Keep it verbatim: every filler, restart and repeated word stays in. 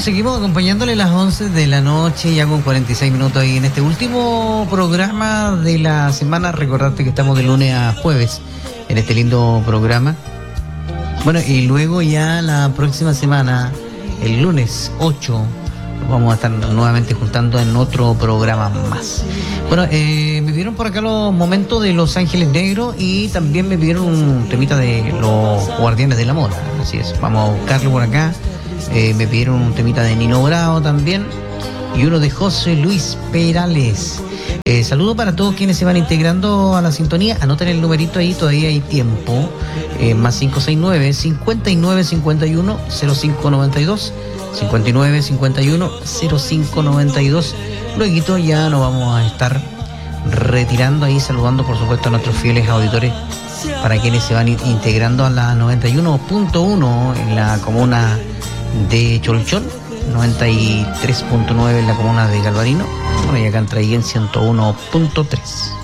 seguimos acompañándole las once de la noche, ya con cuarenta y seis minutos, y en este último programa de la semana. Recordarte que estamos de lunes a jueves en este lindo programa. Bueno, y luego ya la próxima semana, el lunes ocho, nos vamos a estar nuevamente juntando en otro programa más. Bueno, eh, me pidieron por acá los momentos de Los Ángeles Negros y también me pidieron un temita de Los Guardianes de la Moda. Así es, vamos a buscarlo por acá. Eh, me pidieron un temita de Nino Bravo también y uno de José Luis Perales. Eh, saludo para todos quienes se van integrando a la sintonía. Anoten el numerito ahí, todavía hay tiempo. Eh, más cinco seis nueve, cincuenta y nueve cincuenta y uno, cero cinco noventa y dos, cincuenta y nueve cincuenta y uno, cero cinco noventa y dos. Luego ya nos vamos a estar retirando ahí, saludando por supuesto a nuestros fieles auditores, para quienes se van integrando a la noventa y uno punto uno en la comuna de Cholchón, noventa y tres punto nueve en la comuna de Galvarino, bueno, y acá en Traiguén ciento uno punto tres.